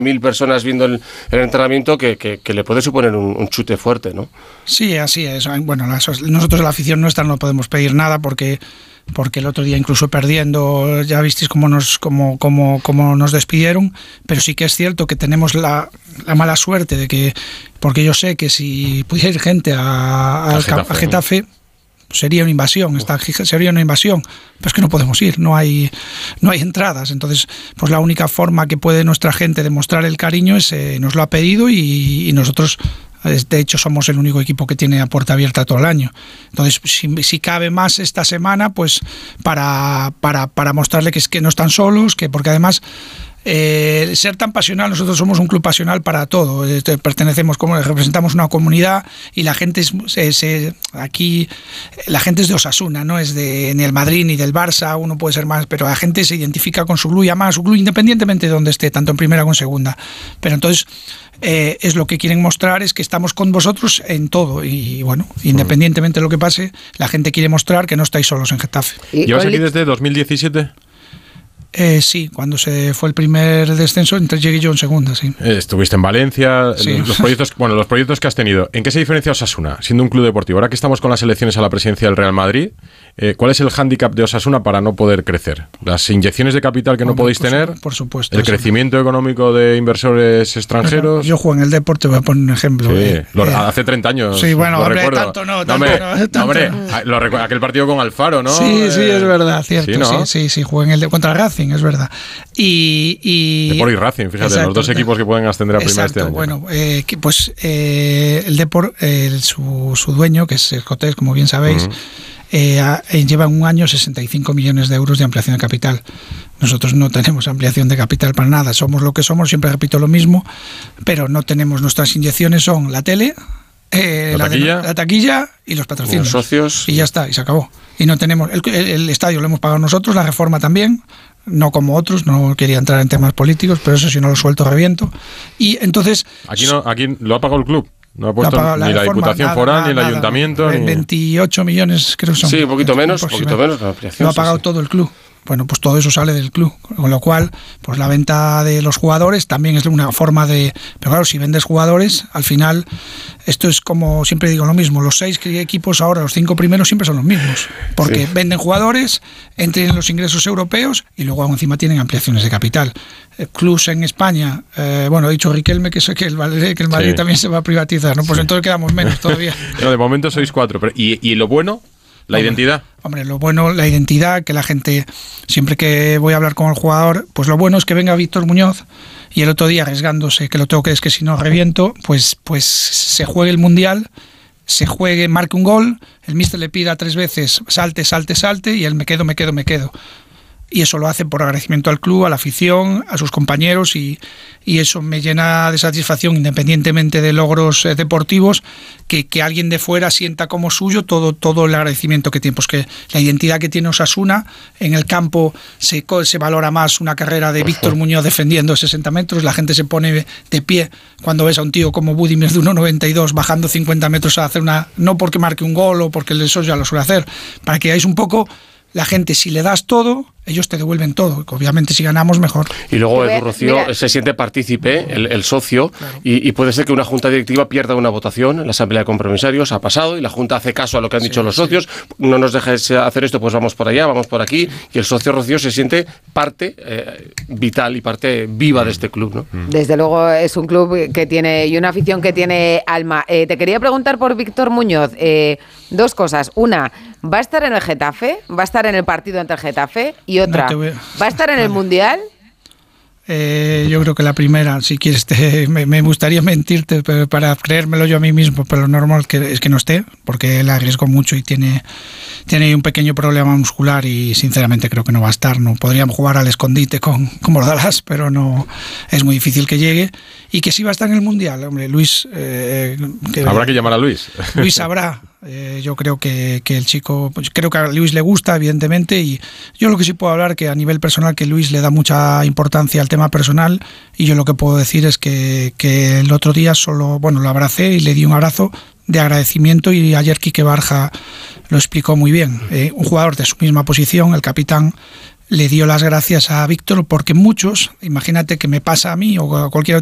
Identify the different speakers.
Speaker 1: 1000 personas viendo el entrenamiento que le puede suponer un chute fuerte, ¿no?
Speaker 2: Sí, así es. Bueno, nosotros en la afición nuestra no podemos pedir nada porque el otro día incluso perdiendo ya visteis cómo nos despidieron, pero sí que es cierto que tenemos la mala suerte de que, porque yo sé que si pudiera ir gente a Getafe sería una invasión, sería una invasión, pero es que no podemos ir, no hay entradas. Entonces, pues la única forma que puede nuestra gente demostrar el cariño es, nos lo ha pedido y nosotros, de hecho, somos el único equipo que tiene a puerta abierta todo el año. Entonces, si cabe más esta semana, pues para mostrarle que es que no están solos, porque además ser tan pasional, nosotros somos un club pasional para todo, representamos una comunidad y la gente aquí la gente es de Osasuna, no es ni el Madrid ni del Barça, uno puede ser más, pero la gente se identifica con su club y ama a su club independientemente de donde esté, tanto en primera como en segunda. Pero entonces es lo que quieren mostrar, es que estamos con vosotros en todo y bueno, independientemente de lo que pase, la gente quiere mostrar que no estáis solos en Getafe.
Speaker 3: ¿Llevas aquí desde 2017?
Speaker 2: Sí, cuando se fue el primer descenso, llegué yo en segunda, sí.
Speaker 3: Estuviste en Valencia, sí. Los proyectos que has tenido. ¿En qué se diferencia Osasuna, siendo un club deportivo? Ahora que estamos con las elecciones a la presidencia del Real Madrid, ¿cuál es el hándicap de Osasuna para no poder crecer? ¿Las inyecciones de capital que no podéis tener?
Speaker 2: Por supuesto.
Speaker 3: ¿El crecimiento económico de inversores extranjeros?
Speaker 2: Yo juego en el deporte, voy a poner un ejemplo.
Speaker 3: Sí, hace 30 años.
Speaker 2: Sí, bueno,
Speaker 3: lo
Speaker 2: hombre,
Speaker 3: recuerdo.
Speaker 2: tanto no.
Speaker 3: Hombre, aquel partido con Alfaro, ¿no?
Speaker 2: Sí, es verdad, cierto.
Speaker 3: ¿Sí, no?
Speaker 2: Sí, jugué en contra el Racing, es verdad.
Speaker 3: Depor y Racing, fíjate, exacto, los dos equipos que pueden ascender a primera este año.
Speaker 2: Bueno, el Depor, su dueño, que es el Cotés, como bien sabéis, lleva un año 65 millones de euros de ampliación de capital. Nosotros no tenemos ampliación de capital para nada, somos lo que somos, siempre repito lo mismo, pero no tenemos, nuestras inyecciones son la tele, la taquilla y los patrocinios,
Speaker 1: los socios,
Speaker 2: y ya está, y se acabó. Y no tenemos el estadio lo hemos pagado nosotros, la reforma también, no como otros, no quería entrar en temas políticos, pero eso si no lo suelto reviento. Y entonces
Speaker 3: aquí lo ha pagado el club. No ha puesto ni la Diputación Foral, ni el Ayuntamiento.
Speaker 2: 28 millones creo son.
Speaker 1: Sí, un poquito menos.
Speaker 2: Lo ha pagado todo el club. Bueno, pues todo eso sale del club, con lo cual, pues la venta de los jugadores también es una forma de... Pero claro, si vendes jugadores, al final, esto es como, siempre digo lo mismo, los 6 equipos ahora, los 5 primeros siempre son los mismos, porque venden jugadores, entran en los ingresos europeos y luego encima tienen ampliaciones de capital. Clubs en España, he dicho Riquelme que el Madrid también se va a privatizar, ¿no? Pues entonces quedamos menos todavía.
Speaker 3: No, de momento sois 4, pero ¿y lo bueno? ¿La identidad?
Speaker 2: Hombre, lo bueno, la identidad, que la gente, siempre que voy a hablar con el jugador, pues lo bueno es que venga Víctor Muñoz y el otro día arriesgándose, que lo tengo que es que si no reviento, pues se juegue el Mundial, marque un gol, el míster le pida 3 veces, salte, y él me quedo. Y eso lo hace por agradecimiento al club, a la afición, a sus compañeros y eso me llena de satisfacción, independientemente de logros deportivos, que alguien de fuera sienta como suyo todo el agradecimiento que tiene. Pues que la identidad que tiene Osasuna en el campo se valora más una carrera de Víctor Muñoz defendiendo 60 metros, la gente se pone de pie cuando ves a un tío como Budimir de 1,92 bajando 50 metros a hacer no porque marque un gol o porque eso ya lo suele hacer, para que veáis un poco. La gente, si le das todo, ellos te devuelven todo. Obviamente, si ganamos, mejor.
Speaker 1: Y luego Edu Rocío se siente partícipe, el socio, claro. y puede ser que una junta directiva pierda una votación en la asamblea de compromisarios. Ha pasado y la junta hace caso a lo que han dicho los socios. No nos dejes hacer esto, pues vamos por allá, vamos por aquí. Y el socio Rocío se siente parte vital y parte viva de este club, ¿no?
Speaker 4: Desde luego es un club que tiene y una afición que tiene alma. Te quería preguntar por Víctor Muñoz. 2 cosas. Una, ¿va a estar en el Getafe? ¿Va a estar en el partido ante el Getafe? Y otra, ¿va a estar en el Mundial?
Speaker 2: Yo creo que la primera, si quieres, me gustaría mentirte para creérmelo yo a mí mismo, pero lo normal es que no esté, porque él arriesgó mucho y tiene un pequeño problema muscular y sinceramente creo que no va a estar. No podríamos jugar al escondite con Bordalás, pero no, es muy difícil que llegue. Y que sí va a estar en el Mundial, hombre, Luis...
Speaker 3: Habrá que llamar a Luis.
Speaker 2: Luis sabrá. Yo creo que el chico, creo que a Luis le gusta, evidentemente, y yo lo que sí puedo hablar que a nivel personal que Luis le da mucha importancia al tema personal, y yo lo que puedo decir es que el otro día lo abracé y le di un abrazo de agradecimiento, y ayer Quique Barja lo explicó muy bien. Un jugador de su misma posición, el capitán, le dio las gracias a Víctor, porque muchos, imagínate que me pasa a mí o a cualquier